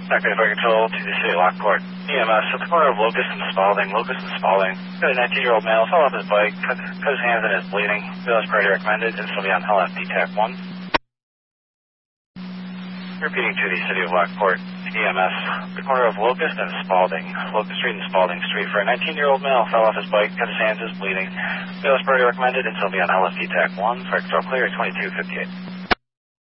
Back Fire Control to the City of Lockport. EMS at the corner of Locust and Spalding. Got a 19-year-old male, fell off his bike, cut his hands and is bleeding. Village priority recommended, and still be on LFD TAC 1. Repeating to the City of Lockport. EMS, the corner of Locust and Spalding. Locust Street and Spalding Street for a 19-year-old male, fell off his bike, cut his hands, is bleeding. Village priority recommended, and still be on LFD TAC 1. Fire Control clear, 2258.